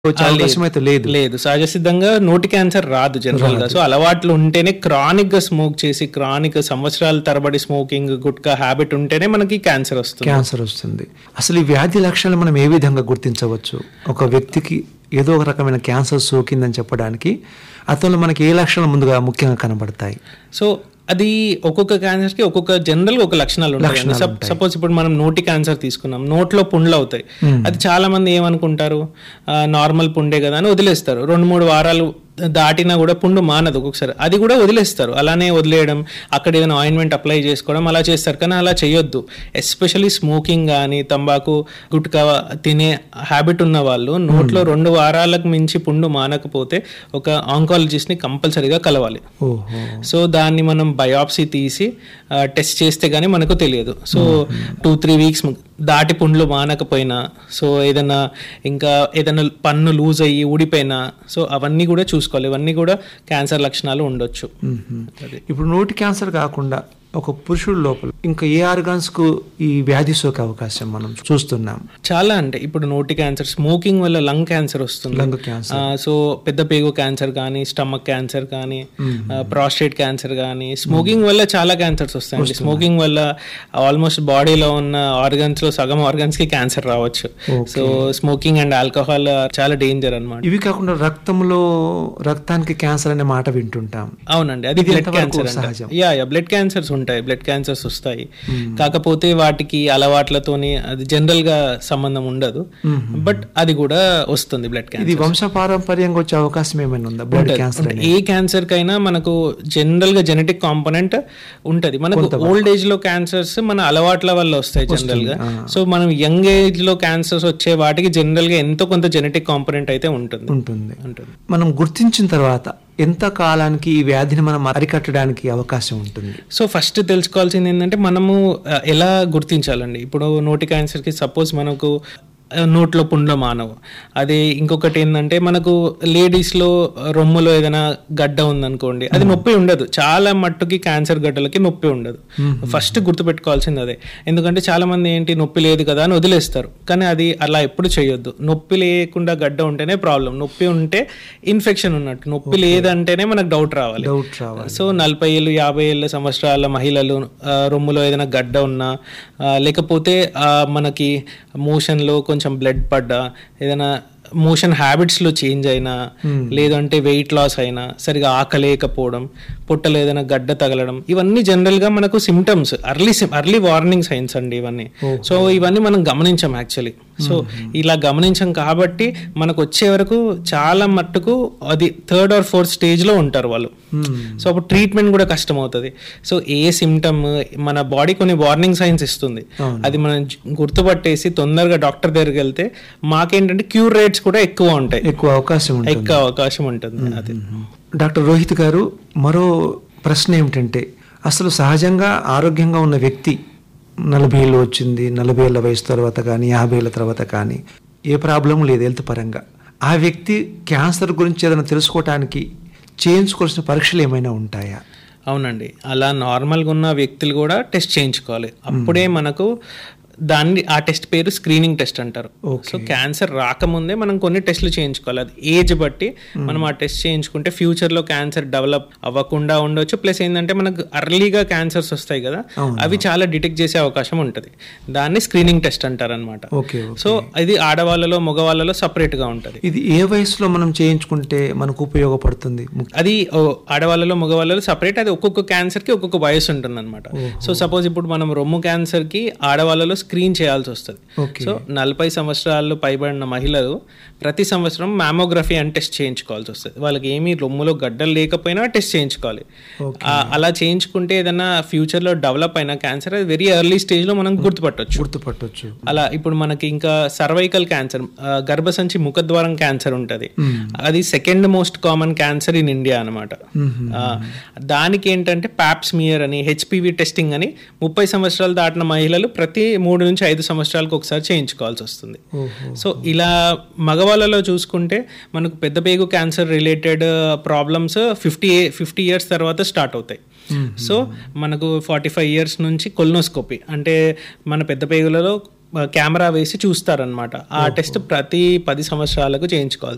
వచ్చే అవకాశం అయితే లేదు. లేదు, సహజ సిద్ధంగా నోటి క్యాన్సర్ రాదు జనరల్ గా. సో అలవాట్లు ఉంటేనే, క్రానిక్ గా స్మోక్ చేసి క్రానిక్ సంవత్సరాల తరబడి స్మోకింగ్ గుట్కా హ్యాబిట్ ఉంటేనే మనకి క్యాన్సర్ వస్తుంది. అసలు ఈ వ్యాధి లక్షణాలు మనం ఏ విధంగా గుర్తించవచ్చు? ఒక వ్యక్తికి ఏదో ఒక రకమైన క్యాన్సర్ సోకిందని చెప్పడానికి అతను మనకి ఏ లక్షణాలు ముందుగా ముఖ్యంగా కనబడతాయి? సో అది ఒక్కొక్క క్యాన్సర్ కి ఒక్కొక్క జనరల్ గా ఒక లక్షణాలు ఉంటాయి. సపోజ్ ఇప్పుడు మనం నోటి క్యాన్సర్ తీసుకున్నాం, నోట్లో పుండ్లు అవుతాయి. అది చాలా మంది ఏమనుకుంటారు, నార్మల్ పుండే కదా అని వదిలేస్తారు. 2-3 వారాలు దాటినా కూడా పుండు మానదు ఒక్కొక్కసారి, అది కూడా వదిలేస్తారు. అలానే వదిలేయడం, అక్కడ ఏదైనా ఆయింట్మెంట్ అప్లై చేసుకోవడం అలా చేస్తారు. కానీ అలా చేయొద్దు. ఎస్పెషల్లీ స్మోకింగ్ కానీ తంబాకు గుట్కా తినే హ్యాబిట్ ఉన్న వాళ్ళు నోట్లో 2 వారాలకు మించి పుండు మానకపోతే ఒక ఆంకాలజిస్ట్ని కంపల్సరీగా కలవాలి. సో దాన్ని మనం బయాప్సీ తీసి టెస్ట్ చేస్తే కానీ మనకు తెలియదు. సో 2-3 వీక్స్ దాటి పుండ్లు మానకపోయినా, సో ఏదైనా పన్ను లూజ్ అయ్యి ఊడిపోయినా, సో అవన్నీ కూడా చూసుకోవాలి. ఇవన్నీ కూడా క్యాన్సర్ లక్షణాలు ఉండొచ్చు. ఇప్పుడు నోటి క్యాన్సర్ కాకుండా ఒక పురుషుడు లోపల ఇంకా ఏ ఆర్గాన్స్ కు ఈ వ్యాధి సోకే అవకాశం మనం చూస్తున్నాం? చాలా, అంటే ఇప్పుడు నోటి క్యాన్సర్, స్మోకింగ్ వల్ల లంగ్ క్యాన్సర్ వస్తుంది. సో పెద్ద పేగు క్యాన్సర్ కానీ, స్టమక్ క్యాన్సర్ కానీ, ప్రాస్టేట్ క్యాన్సర్ కానీ, స్మోకింగ్ వల్ల చాలా క్యాన్సర్స్ వస్తాయండి. స్మోకింగ్ వల్ల ఆల్మోస్ట్ బాడీలో ఉన్న ఆర్గన్స్ లో సగం ఆర్గన్స్ కి క్యాన్సర్ రావచ్చు. సో స్మోకింగ్ అండ్ ఆల్కహాల్ చాలా డేంజర్ అన్నమాట. ఇవి కాకుండా రక్తానికి క్యాన్సర్ అనే మాట వింటుంటాం. అవునండి, అది బ్లడ్ క్యాన్సర్. బ్లడ్ క్యాన్సర్స్ ఉంటాయి, బ్లడ్ క్యాన్సర్స్ వస్తాయి. కాకపోతే వాటికి అలవాట్లతోని అది జనరల్ గా సంబంధం ఉండదు, బట్ అది కూడా వస్తుంది బ్లడ్ క్యాన్సర్. ఇది వంశపారంపర్యంగా వచ్చే అవకాశం ఏమైనా ఉందా? బ్లడ్ క్యాన్సర్ ఏ క్యాన్సర్ కైనా మనకు జనరల్ గా జెనెటిక్ కాంపోనెంట్ ఉంటది. మనకు ఓల్డ్ ఏజ్ లో క్యాన్సర్స్ మన అలవాట్ల వల్ల వస్తాయి జనరల్ గా. సో మనం యంగ్ ఏజ్ లో క్యాన్సర్స్ వచ్చే వాటికి జనరల్ గా ఎంతో కొంత జెనెటిక్ కాంపోనెంట్ అయితే ఉంటుంది. మనం గుర్తించిన తర్వాత ఎంత కాలానికి ఈ వ్యాధిని మనం అరికట్టడానికి అవకాశం ఉంటుంది? సో ఫస్ట్ తెలుసుకోవాల్సింది ఏంటంటే, మనము ఎలా గుర్తించాలండి. ఇప్పుడు నోటి క్యాన్సర్కి సపోజ్ మనకు నోట్లో పుండ్లు మానవు. అదే ఇంకొకటి ఏంటంటే, మనకు లేడీస్లో రొమ్ములో ఏదైనా గడ్డ ఉందనుకోండి, అది నొప్పి ఉండదు. చాలా మట్టుకి క్యాన్సర్ గడ్డలకి నొప్పి ఉండదు. ఫస్ట్ గుర్తుపెట్టుకోవాల్సింది అదే. ఎందుకంటే చాలా మంది ఏంటి, నొప్పి లేదు కదా అని వదిలేస్తారు. కానీ అది అలా ఎప్పుడు చేయొద్దు. నొప్పి లేకుండా గడ్డ ఉంటేనే ప్రాబ్లం. నొప్పి ఉంటే ఇన్ఫెక్షన్ ఉన్నట్టు. నొప్పి లేదంటేనే మనకు డౌట్ రావాలి. సో 40 ఏళ్ళు 50 ఏళ్ళ సంవత్సరాల మహిళలు రొమ్ములో ఏదైనా గడ్డ ఉన్నా, లేకపోతే మనకి మోషన్లో కొంచెం బ్లడ్ పడ్డా, ఏదైనా మోషన్ హ్యాబిట్స్లో చేంజ్ అయినా, లేదంటే వెయిట్ లాస్ అయినా, సరిగా ఆకలేకపోవడం, పొట్టలో ఏదైనా గడ్డ తగలడం, ఇవన్నీ జనరల్గా మనకు సిమ్టమ్స్, అర్లీ వార్నింగ్ సైన్స్ అండి ఇవన్నీ. సో ఇవన్నీ మనం గమనించాం యాక్చువల్లీ. సో ఇలా గమనించాం కాబట్టి మనకు వచ్చే వరకు చాలా మట్టుకు అది 3rd or 4th స్టేజ్లో ఉంటారు వాళ్ళు. సో అప్పుడు ట్రీట్మెంట్ కూడా కష్టం అవుతుంది. సో ఏ సిమ్టమ్ మన బాడీ కొన్ని వార్నింగ్ సైన్స్ ఇస్తుంది, అది మనం గుర్తుపట్టేసి తొందరగా డాక్టర్ దగ్గరికి వెళ్తే మాకేంటంటే క్యూర్ రేట్స్ కూడా ఎక్కువ ఉంటాయి, ఎక్కువ అవకాశం ఉంటుంది. అది డాక్టర్ రోహిత్ గారు, మరో ప్రశ్న ఏమిటంటే, అసలు సహజంగా ఆరోగ్యంగా ఉన్న వ్యక్తి 40 ఏళ్ళు వచ్చింది, 40 ఏళ్ళ వయసు తర్వాత కానీ 50 ఏళ్ళ తర్వాత కానీ ఏ ప్రాబ్లం లేదు హెల్త్ పరంగా, ఆ వ్యక్తి క్యాన్సర్ గురించి ఏదైనా తెలుసుకోవటానికి చేయించుకోవాల్సిన పరీక్షలు ఏమైనా ఉంటాయా? అవునండి, అలా నార్మల్గా ఉన్న వ్యక్తులు కూడా టెస్ట్ చేయించుకోవాలి. అప్పుడే మనకు ఆ టెస్ట్ పేరు స్క్రీనింగ్ టెస్ట్ అంటారు. సో క్యాన్సర్ రాకముందే మనం కొన్ని టెస్టులు చేయించుకోవాలి. అది ఏజ్ బట్టి మనం ఆ టెస్ట్ చేయించుకుంటే ఫ్యూచర్లో క్యాన్సర్ డెవలప్ అవ్వకుండా ఉండొచ్చు. ప్లస్ ఏంటంటే మనకు అర్లీగా క్యాన్సర్స్ వస్తాయి కదా, అవి చాలా డిటెక్ట్ చేసే అవకాశం ఉంటుంది. దాన్ని స్క్రీనింగ్ టెస్ట్ అంటారు అనమాట. సో ఇది ఆడవాళ్ళలో మగవాళ్ళలో సపరేట్గా ఉంటుంది. ఇది ఏ వయసులో మనం చేయించుకుంటే మనకు ఉపయోగపడుతుంది? అది ఆడవాళ్ళలో మగవాళ్ళలో సపరేట్. అది ఒక్కొక్క క్యాన్సర్కి ఒక్కొక్క వయసు ఉంటుంది అనమాట. సో సపోజ్ ఇప్పుడు మనం రొమ్ము క్యాన్సర్కి ఆడవాళ్ళలో స్క్రీన్ చేయాల్సి వస్తుంది. సో 40 సంవత్సరాలు పైబడిన మహిళలు ప్రతి సంవత్సరం మ్యామోగ్రఫీ అని టెస్ట్ చేయించుకోవాల్సి వస్తుంది. వాళ్ళకి ఏమీ రొమ్ములో గడ్డలు లేకపోయినా టెస్ట్ చేయించుకోవాలి. అలా చేయించుకుంటే ఏదైనా ఫ్యూచర్లో డెవలప్ అయిన క్యాన్సర్ అది వెరీ ఎర్లీ స్టేజ్లో మనం గుర్తుపట్టొచ్చు. అలా ఇప్పుడు మనకి ఇంకా సర్వైకల్ క్యాన్సర్, గర్భసంచి ముఖద్వారం క్యాన్సర్ ఉంటుంది. అది 2nd most common cancer in India అనమాట. దానికి ఏంటంటే ప్యాప్స్మియర్ అని, హెచ్పివి టెస్టింగ్ అని 30 సంవత్సరాలు దాటిన మహిళలు ప్రతి 3 నుంచి 5 సంవత్సరాలకు ఒకసారి చేయించుకోవాల్సి వస్తుంది. సో ఇలా మగవాళ్ళలో చూసుకుంటే మనకు పెద్ద పేగు క్యాన్సర్ రిలేటెడ్ ప్రాబ్లమ్స్ 50 ఇయర్స్ తర్వాత స్టార్ట్ అవుతాయి. సో మనకు 45 ఇయర్స్ నుంచి కొల్నోస్కోపీ అంటే మన పెద్ద పేగులలో కెమెరా వేసి చూస్తారనమాట. ఆ టెస్ట్ ప్రతి 10 సంవత్సరాలకు చేయించుకోవాల్సి